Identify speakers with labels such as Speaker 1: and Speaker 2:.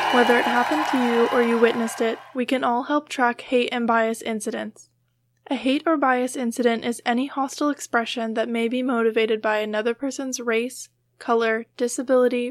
Speaker 1: Whether it happened to you or you witnessed it, we can all help track hate and bias incidents. A hate or bias incident is any hostile expression that may be motivated by another person's race, color, disability,